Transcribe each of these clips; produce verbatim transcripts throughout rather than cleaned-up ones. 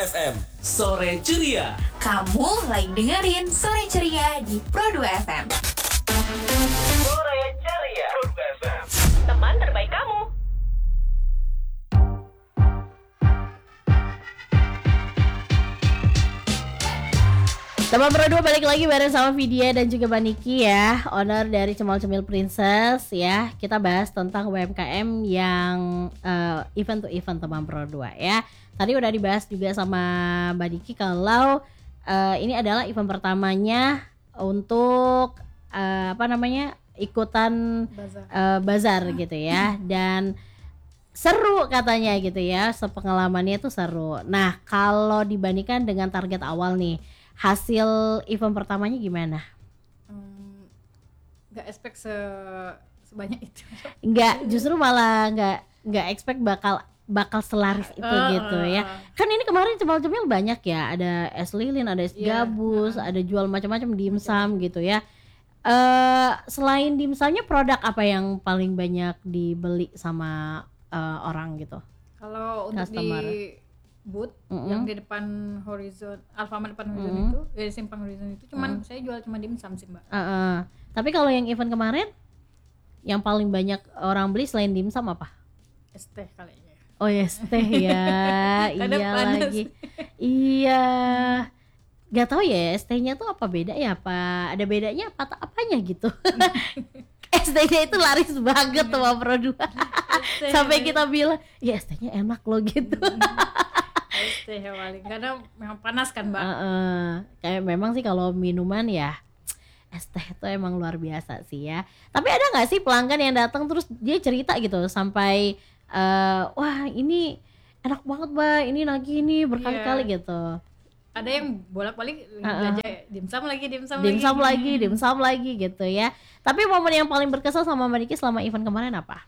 F M Sore Ceria. Kamu lagi dengerin Sore Ceria di Pro dua F M. Sore Ceria Pro dua F M, Teman terbaik kamu. Teman Pro dua balik lagi bareng sama Vidya dan juga Mbak Niki ya, owner dari Cemal Cemil Princess ya. Kita bahas tentang U M K M yang uh, event to event teman Pro dua ya. Tadi udah dibahas juga sama Mbak Niki kalau uh, ini adalah event pertamanya untuk uh, apa namanya ikutan Bazar. uh, bazar gitu ya, dan seru katanya gitu ya, sepengalamannya tuh seru. Nah kalau dibandingkan dengan target awal nih, hasil event pertamanya gimana? Hmm, gak expect se sebanyak itu. Enggak, justru malah enggak enggak expect bakal bakal selaris itu Uh, gitu uh, ya. uh. Kan ini kemarin cemil-cemil banyak ya, ada es lilin, ada es Iya, gabus, uh. ada jual macam-macam dimsum gitu ya. Eh selain dimsumnya, produk apa yang paling banyak dibeli sama eh, orang gitu? Kalau untuk Customer. di booth Mm-mm. yang di depan Horizon, Alfamart depan Horizon Mm-mm. itu, eh simpang Horizon itu cuman saya jual cuma dimsum sih, Mbak. Uh, uh. Tapi kalau yang event kemarin, yang paling banyak orang beli selain dimsum apa? Es teh kayaknya. Oh ya, teh ya. Karena Iya panas. lagi. Iya. Gak tahu ya es tehnya tuh apa beda ya, apa ada bedanya apa tak apanya gitu. Es tehnya itu laris banget tuh sama Pro dua. teh. Sampai kita bilang, "Ya es tehnya enak loh" gitu. Es teh ya paling karena memang panas kan, Mbak. Heeh. Kayak memang sih kalau minuman ya es teh itu emang luar biasa sih ya. Tapi ada nggak sih pelanggan yang datang terus dia cerita gitu sampai eh, wah ini enak banget Mbak, ini lagi ini berkali-kali Iya. gitu. Ada yang bolak-balik Uh-uh. belanja dimsum lagi, dimsum, Dimsum lagi. lagi, dimsum lagi gitu ya. Tapi momen yang paling berkesan sama Mbak Niki selama event kemarin apa?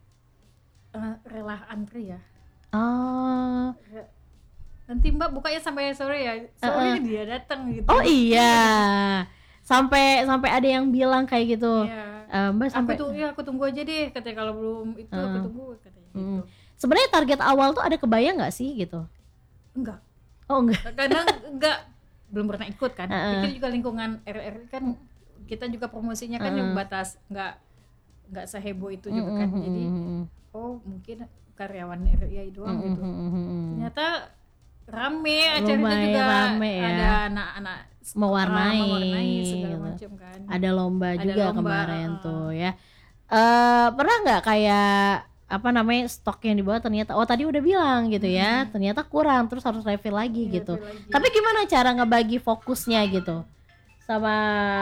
Eh, rela antri ya. Oh, Nanti Mbak bukanya sampai sore ya. Sore Uh-uh. dia datang gitu. oh iya. Sampai sampai ada yang bilang kayak gitu. Iya. Eh, Mbak sampai Aku tuh ya aku tunggu aja deh katanya, kalau belum itu aku Uh-uh. tunggu katanya gitu. Mm. Sebenarnya target awal tuh ada kebayang nggak sih gitu? Enggak. Oh enggak. Kadang enggak, belum pernah ikut kan. Uh-uh. Pikir juga lingkungan R R kan kita juga promosinya kan Uh-uh. yang batas, enggak enggak seheboh itu juga kan. Mm-mm, Jadi mm-mm, oh mungkin karyawan R R I doang mm-mm, gitu. mm-mm. Ternyata rame acaranya Lumayan juga, rame ya. ada anak-anak Mewarnai, ah, mewarnai segala gitu. macam kan. Ada lomba Ada juga lomba, kemarin uh-uh. tuh ya. Eh pernah nggak kayak apa namanya stok yang dibawa ternyata oh tadi udah bilang gitu ya, ternyata kurang terus harus refill lagi Iya, gitu. refill lagi. Tapi gimana cara ngebagi fokusnya gitu sama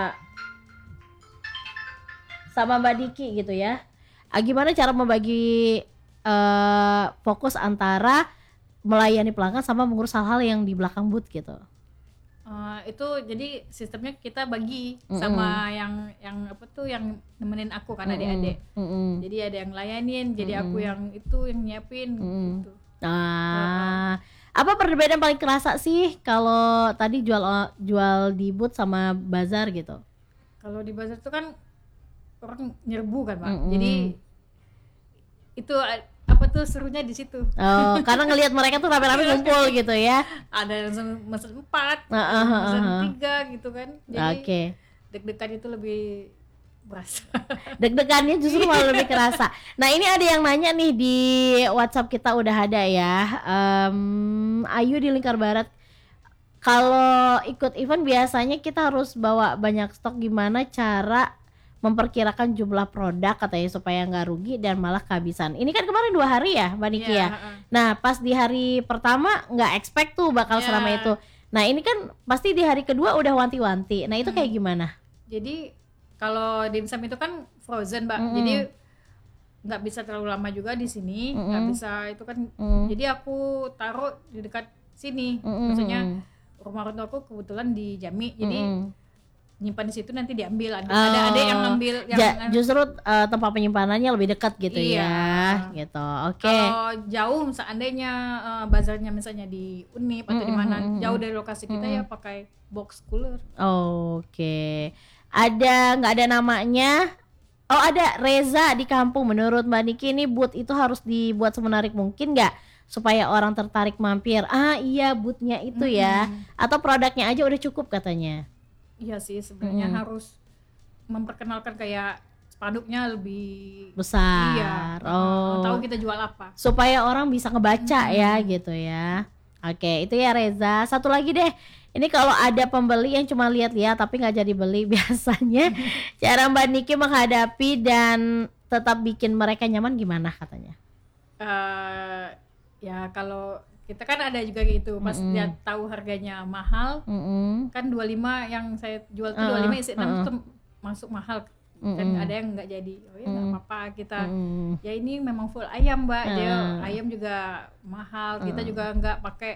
sama Mbak Diki gitu ya? Ah, gimana cara membagi eh, fokus antara melayani pelanggan sama mengurus hal-hal yang di belakang booth gitu? Uh, itu jadi sistemnya kita bagi Mm-mm. sama yang yang apa tuh yang nemenin aku kan adik-adik. Mm-mm. Jadi ada yang layanin, jadi Mm-mm. aku yang itu yang nyiapin Mm-mm. gitu. Ah, apa perbedaan paling kerasa sih kalau tadi jual jual di booth sama bazar gitu? Kalau di bazar tuh kan orang nyerbu kan, Pak. Mm-mm. Jadi itu a- apa tuh serunya di situ. Oh, karena ngelihat mereka tuh rame-rame ngumpul gitu ya. Ada yang mesen- mesen empat, Ah, ah, ah, mesen ah. tiga gitu kan. Jadi Oke. deg-degan itu lebih berasa. Deg-degannya justru malah lebih kerasa. Nah ini ada yang nanya nih di WhatsApp kita udah ada ya. Em, Ayu di Lingkar Barat. Kalau ikut event biasanya kita harus bawa banyak stok, gimana cara memperkirakan jumlah produk katanya supaya nggak rugi dan malah kehabisan. Ini kan kemarin dua hari ya Mbak Niki Iya, ya. heeh. Nah pas di hari pertama nggak expect tuh bakal Iya. seramai itu. Nah ini kan pasti di hari kedua udah wanti-wanti. Nah itu kayak gimana? Jadi kalau dimsum itu kan frozen, Mbak. Mm-mm. Jadi nggak bisa terlalu lama juga di sini, nggak Mm-mm. bisa itu kan. Mm. Jadi aku taruh di dekat sini. Mm-mm. Maksudnya rumah orang tua aku kebetulan di Jami. Jadi Mm-mm. nyimpan di situ nanti diambil. Ada Oh. ada ada yang ngambil yang Ja- justru uh, tempat penyimpanannya lebih dekat gitu Iya. ya, gitu. Oke. kalau jauh seandainya eh, bazarnya misalnya di Unip atau di mana Mm-mm. jauh dari lokasi kita ya pakai box cooler. Oke. Ada nggak ada namanya? Oh ada Reza di kampung. Menurut Mbak Niki ini booth itu harus dibuat semenarik mungkin nggak supaya orang tertarik mampir. Ah iya, boothnya itu ya. Atau produknya aja udah cukup katanya. Iya sih sebenarnya Mm. harus memperkenalkan kayak spanduknya lebih Besar. Iya. Oh. Tahu kita jual apa. Supaya orang bisa ngebaca ya gitu ya. Oke, itu ya Reza. Satu lagi deh. Ini kalau ada pembeli yang cuma lihat-lihat tapi nggak jadi beli, biasanya cara Mbak Niki menghadapi dan tetap bikin mereka nyaman gimana katanya? Eh ya kalau kita kan ada juga gitu, pas Mm-mm. dia tahu harganya mahal, Mm-mm. kan dua puluh lima yang saya jual tuh Uh-uh, dua puluh lima isi enam uh-uh. itu masuk mahal. Mm-mm. Kan ada yang nggak jadi. Oh ya nggak Mm. apa-apa kita. Mm-mm. Ya ini memang full ayam, Mbak. Dia Uh. ayam juga mahal. Kita Uh. juga nggak pakai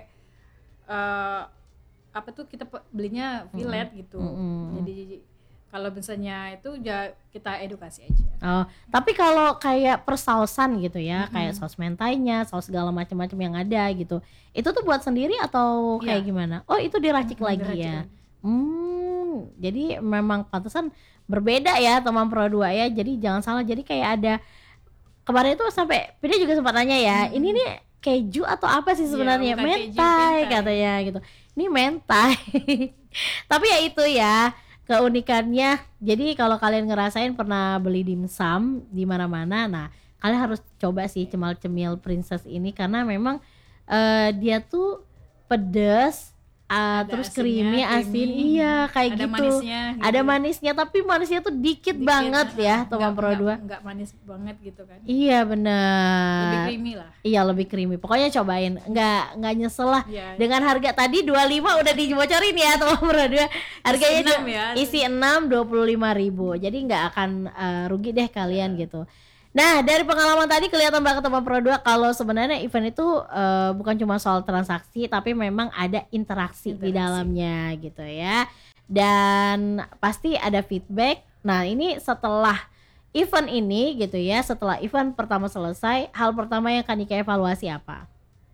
eh apa tuh kita pe- belinya fillet gitu. Mm-mm. Jadi kalau misalnya itu ya kita edukasi aja. Oh, tapi kalau kayak persausan gitu ya, kayak saus mentainya, saus segala macam-macam yang ada gitu, itu tuh buat sendiri atau kayak Iya. gimana? Oh itu diracik Mm, lagi diracik ya. lagi. Hmm, jadi memang pantesan berbeda ya teman Pro dua ya. Jadi jangan salah. Jadi kayak ada kemarin itu sampai Pida juga sempat nanya ya, ini nih keju atau apa sih Iya, sebenarnya? bukan keju, Mentai mentai. katanya gitu. Ini mentai. Tapi ya itu ya keunikannya. Jadi kalau kalian ngerasain pernah beli dimsum di mana-mana, nah kalian harus coba sih Cemal Cemil Princess ini karena memang eh, dia tuh pedas, ah, Ada terus asinnya, creamy, asin, creamy. iya kayak Ada gitu. manisnya gitu. Ada manisnya tapi manisnya tuh dikit, Dikit, banget uh, ya nggak- teman Pro nggak- dua. nggak manis banget gitu kan. Iya benar. Lebih creamy lah. Iya lebih creamy. Pokoknya cobain, nggak nggak nyesel lah. Iya. Dengan harga tadi dua puluh lima udah dibocorin ya teman Pro dua. Harganya enam ju- ya. isi enam dua puluh lima ribu. Jadi nggak akan eh, rugi deh kalian gitu. Nah dari pengalaman tadi kelihatan banget teman Pro dua kalau sebenarnya event itu eh, bukan cuma soal transaksi tapi memang ada interaksi, di Interaksi. dalamnya gitu ya. Dan pasti ada feedback. Nah ini setelah event ini gitu ya, setelah event pertama selesai, hal pertama yang akan Nika evaluasi apa?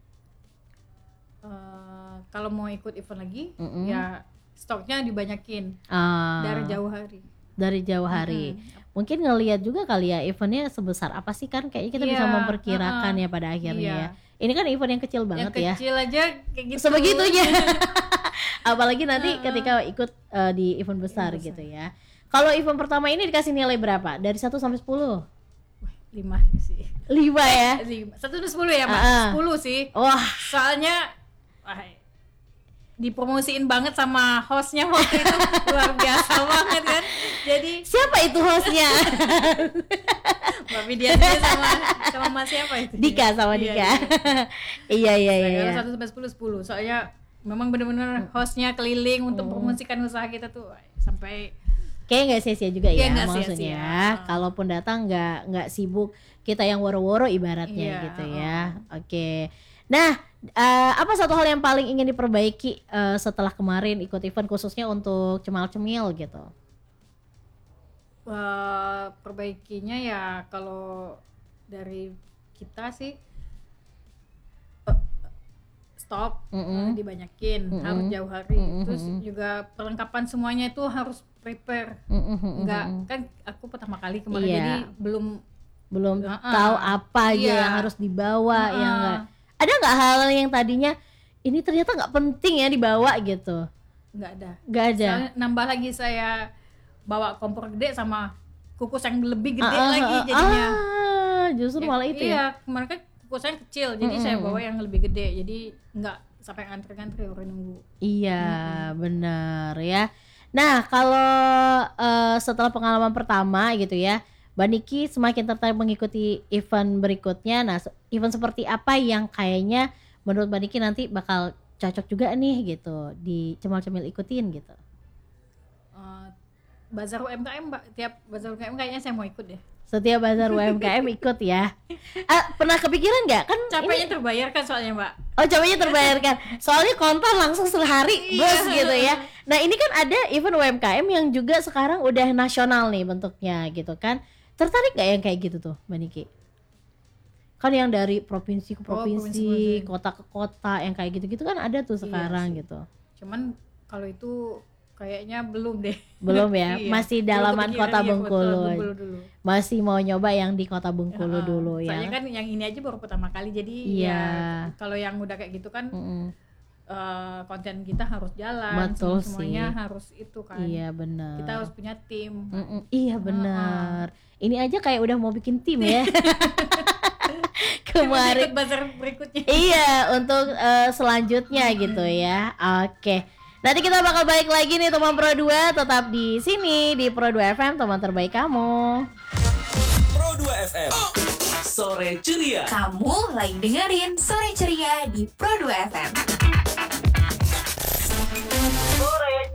Eh, kalau mau ikut event lagi, Mm-mm. ya stoknya dibanyakin Ah, dari jauh hari. dari jauh hari. Mm-mm. Mungkin ngelihat juga kali ya eventnya sebesar apa sih, kan kayaknya kita bisa Iya, memperkirakan uh-uh. ya pada akhirnya Iya. ya. Ini kan event yang kecil banget Yang ya. kecil aja kayak gitu. Sebegitunya. Apalagi nanti Uh-uh. ketika ikut eh, di event besar, Event besar. gitu ya. Kalau event pertama ini dikasih nilai berapa? Dari satu sampai sepuluh? Lima sih. lima ya. Lima. Satu dari sepuluh ya, Mbak. Uh-uh. Sepuluh sih. Wah, Soalnya wah, dipromosiin banget sama hostnya waktu itu luar biasa banget kan. Jadi siapa itu hostnya? Mbak Vidya sama sama Mas siapa itu? Dika sama Iya, Dika. iya. Iya iya iya. Kalau iya. satu sampai sepuluh sepuluh. Soalnya memang benar-benar hostnya keliling untuk Hmm. promosikan usaha kita tuh sampai Kayak nggak sia-sia juga Iya, ya nggak maksudnya. sia-sia. Kalaupun datang nggak nggak sibuk, kita yang woro-woro ibaratnya Iya, gitu ya. Oke. Nah, eh, apa satu hal yang paling ingin diperbaiki eh, setelah kemarin ikut event khususnya untuk Cemal Cemil gitu? eh, perbaikinya ya kalau dari kita sih eh, stok Mm-mm. eh, dibanyakin, Mm-mm. harus jauh hari. Mm-mm. Terus juga perlengkapan semuanya itu harus prepare. Mm-mm. Enggak, kan aku pertama kali kemarin Iya. jadi belum Belum Uh-uh. tahu apa aja Iya. yang harus dibawa, Uh-uh. yang nggak. Ada nggak hal yang tadinya ini ternyata nggak penting ya dibawa gitu? nggak ada. Nggak ada. Soalnya nambah lagi saya bawa kompor gede sama kukus yang lebih gede Ah, ah, lagi ah, jadinya. ah, justru Ya, malah itu iya, ya. kemarin kan kukusnya kecil, jadi Mm-mm. saya bawa yang lebih gede. Jadi nggak sampai ngantri-ngantri orang nunggu. Iya, benar ya. Nah, kalau eh, setelah pengalaman pertama gitu ya, Mbak Niki semakin tertarik mengikuti event berikutnya. Nah, se- event seperti apa yang kayaknya menurut Mbak Niki nanti bakal cocok juga nih gitu di Cemal Cemil ikutin gitu. Eh, bazar U M K M, Mbak, tiap bazar U M K M kayaknya saya mau ikut deh. Setiap bazar U M K M ikut ya. Ah, pernah kepikiran nggak kan? Capeknya terbayarkan soalnya, Mbak. Oh, capeknya terbayarkan. Soalnya kontan langsung sehari bos gitu ya. Nah, ini kan ada event U M K M yang juga sekarang udah nasional nih bentuknya gitu kan. Tertarik nggak yang kayak gitu tuh, Mbak Niki? Kan yang dari provinsi ke Oh, provinsi, provinsi-provinsi. kota ke kota yang kayak gitu-gitu kan ada tuh Iya sekarang sih. gitu. Cuman kalau itu Kayaknya belum deh. Belum ya, Iya. masih Belum dalaman kepikiran, Kota iya, Bengkulu. Bengkulu dulu. Masih mau nyoba yang di Kota Bengkulu Heeh. dulu ya. Soalnya kan yang ini aja baru pertama kali, jadi Iya. ya kalau yang udah kayak gitu kan Mm-mm. eh, konten kita harus jalan, Betul semua- semuanya sih. harus itu kan. Iya benar. Kita harus punya tim. Mm-mm. Iya benar. Ini aja kayak udah mau bikin tim ya. Kemarin. Ikut buzzer berikutnya. Iya, untuk eh, selanjutnya gitu ya. Oke. Nanti kita bakal balik lagi nih teman Pro dua, tetap di sini di Pro dua F M, teman terbaik kamu. Pro dua F M, sore ceria. Kamu lagi dengerin Sore Ceria di Pro dua F M. Sore